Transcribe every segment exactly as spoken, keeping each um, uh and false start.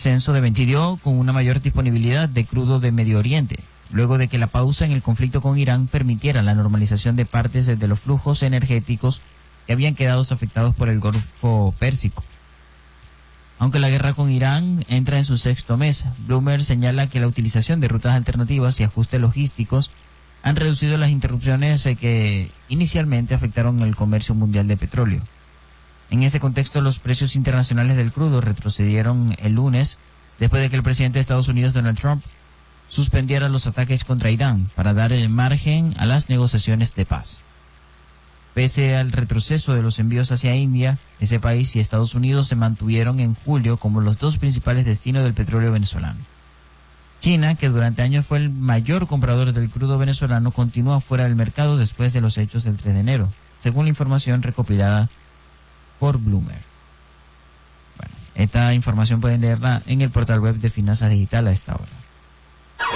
descenso de coincidió con una mayor disponibilidad de crudo de Medio Oriente, luego de que la pausa en el conflicto con Irán permitiera la normalización de partes de los flujos energéticos que habían quedado afectados por el Golfo Pérsico. Aunque la guerra con Irán entra en su sexto mes, Bloomberg señala que la utilización de rutas alternativas y ajustes logísticos han reducido las interrupciones que inicialmente afectaron el comercio mundial de petróleo. En ese contexto, los precios internacionales del crudo retrocedieron el lunes después de que el presidente de Estados Unidos, Donald Trump, suspendiera los ataques contra Irán para dar el margen a las negociaciones de paz. Pese al retroceso de los envíos hacia India, ese país y Estados Unidos se mantuvieron en julio como los dos principales destinos del petróleo venezolano. China, que durante años fue el mayor comprador del crudo venezolano, continúa fuera del mercado después de los hechos del tres de enero, según la información recopilada por Bloomberg. Bueno, esta información pueden leerla en el portal web de Finanzas Digital a esta hora.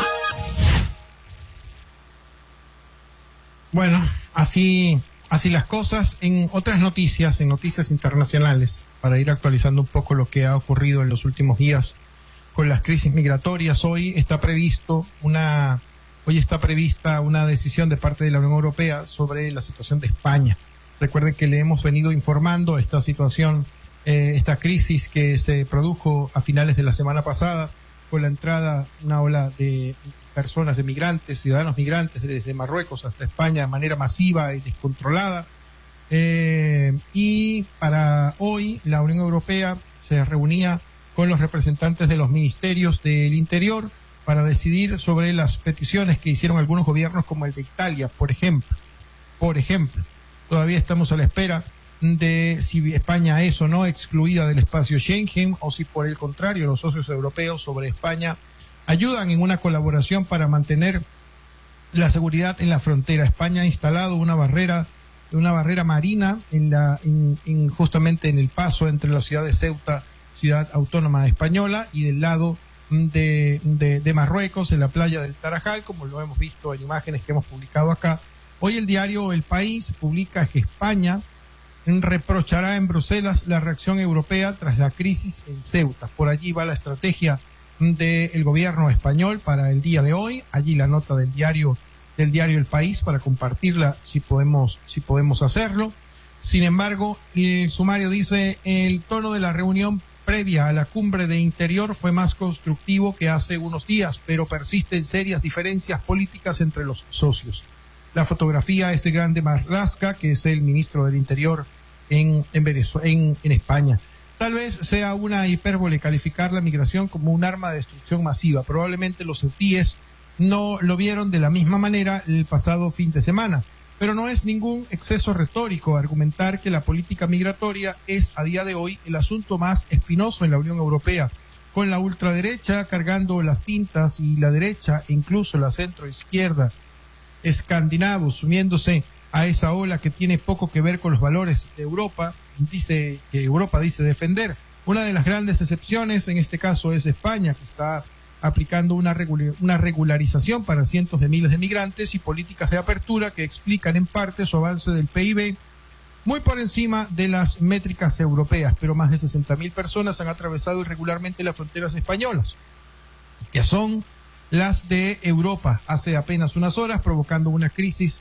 Bueno, así... Así las cosas. En otras noticias, en noticias internacionales, para ir actualizando un poco lo que ha ocurrido en los últimos días con las crisis migratorias, hoy está previsto una, hoy está prevista una decisión de parte de la Unión Europea sobre la situación de España. Recuerden que le hemos venido informando esta situación, eh, esta crisis que se produjo a finales de la semana pasada con la entrada, una ola de personas, de migrantes, ciudadanos migrantes desde Marruecos hasta España de manera masiva y descontrolada. Eh, y para hoy la Unión Europea se reunía con los representantes de los ministerios del Interior para decidir sobre las peticiones que hicieron algunos gobiernos como el de Italia, por ejemplo. Por ejemplo, todavía estamos a la espera de si España es o no excluida del espacio Schengen o si por el contrario los socios europeos sobre España ayudan en una colaboración para mantener la seguridad en la frontera. España ha instalado una barrera, una barrera marina en la, en, en justamente en el paso entre la ciudad de Ceuta, ciudad autónoma española, y del lado de, de, de Marruecos, en la playa del Tarajal, como lo hemos visto en imágenes que hemos publicado acá. Hoy el diario El País publica que España reprochará en Bruselas la reacción europea tras la crisis en Ceuta. Por allí va la estrategia del gobierno español para el día de hoy. Allí la nota del diario del diario El País para compartirla si podemos si podemos hacerlo. Sin embargo, el sumario dice: el tono de la reunión previa a la cumbre de Interior fue más constructivo que hace unos días, pero persisten serias diferencias políticas entre los socios. La fotografía es de Grande Marlaska, que es el ministro del Interior en en, Venezuela, en, en España. Tal vez sea una hipérbole calificar la migración como un arma de destrucción masiva. Probablemente los hutíes no lo vieron de la misma manera el pasado fin de semana, pero no es ningún exceso retórico argumentar que la política migratoria es a día de hoy el asunto más espinoso en la Unión Europea, con la ultraderecha cargando las tintas y la derecha, incluso la centroizquierda, escandinavos sumiéndose a esa ola que tiene poco que ver con los valores de Europa, dice que Europa dice defender. Una de las grandes excepciones en este caso es España, que está aplicando una, regular, una regularización para cientos de miles de migrantes y políticas de apertura que explican en parte su avance del P I B muy por encima de las métricas europeas, pero más de sesenta mil personas han atravesado irregularmente las fronteras españolas, que son las de Europa hace apenas unas horas, provocando una crisis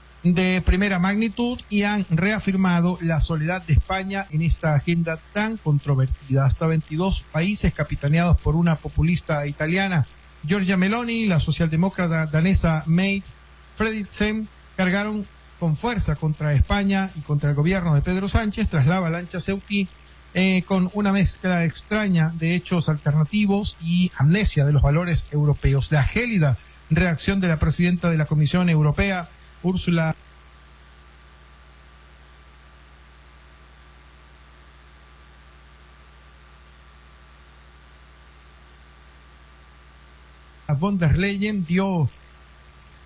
de primera magnitud, y han reafirmado la soledad de España en esta agenda tan controvertida. Hasta veintidós países capitaneados por una populista italiana, Giorgia Meloni, la socialdemócrata danesa Mette Frederiksen, cargaron con fuerza contra España y contra el gobierno de Pedro Sánchez tras la avalancha ceutí, eh, con una mezcla extraña de hechos alternativos y amnesia de los valores europeos. La gélida reacción de la presidenta de la Comisión Europea, Ursula von der Leyen, dio